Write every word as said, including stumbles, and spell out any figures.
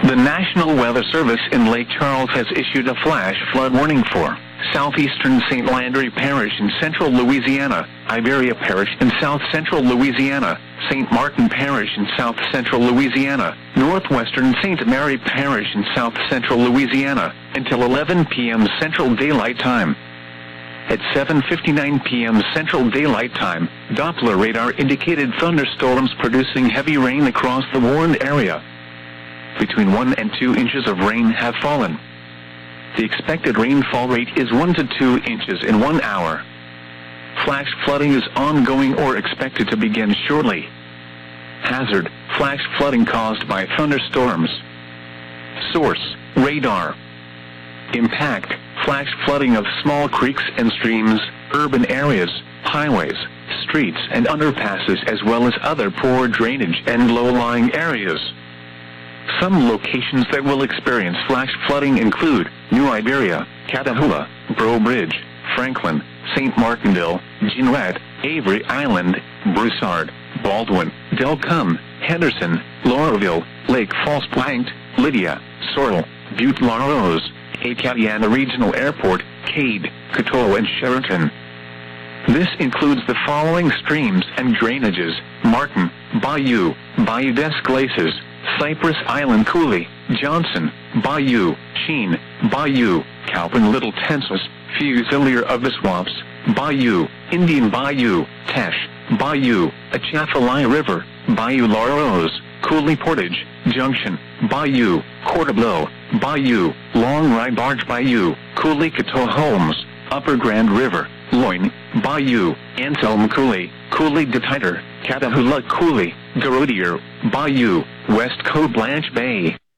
The National Weather Service in Lake Charles has issued a flash flood warning for southeastern Saint Landry Parish in central Louisiana, Iberia Parish in south-central Louisiana, Saint Martin Parish in south-central Louisiana, northwestern Saint Mary Parish in south-central Louisiana, until eleven p m Central Daylight Time. At seven fifty-nine p m Central Daylight Time, Doppler radar indicated thunderstorms producing heavy rain across the warned area. Between one and two inches of rain have fallen. The expected rainfall rate is one to two inches in one hour. Flash flooding is ongoing or expected to begin shortly. Hazard: flash flooding caused by thunderstorms. Source: radar. Impact: flash flooding of small creeks and streams, urban areas, highways, streets and underpasses, as well as other poor drainage and low-lying areas. Some locations that will experience flash flooding include New Iberia, Catahoula, Breaux Bridge, Franklin, Saint Martinville, Jeanerette, Avery Island, Broussard, Baldwin, Delcombe, Henderson, Lauraville, Lake Falls Planked, Lydia, Sorrel, Butte La Rose, Acadiana Regional Airport, Cade, Coteau and Sheraton. This includes the following streams and drainages: Martin, Bayou, Bayou des Glaces, Cypress Island Coulee, Johnson, Bayou, Sheen, Bayou, Calpin Little Tensas, Fusilier of the Swamps, Bayou, Indian Bayou, Teche, Bayou, Atchafalaya River, Bayou La Rose, Coulee Portage, Junction, Bayou, Courtableau, Bayou, Long Ride Barge Bayou, Coulee Coteau Holmes, Upper Grand River, Loyne, Bayou, Anselm Coulee, Coulee de Titer, Catahoula Coulee, Garodier, Bayou, West Cote Blanche Bay.